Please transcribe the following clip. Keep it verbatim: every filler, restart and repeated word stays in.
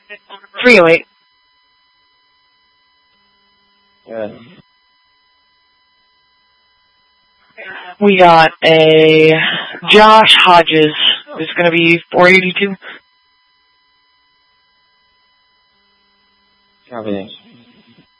three oh eight. Good. We got a Josh Hodges. It's going to be four eighty-two. Copy.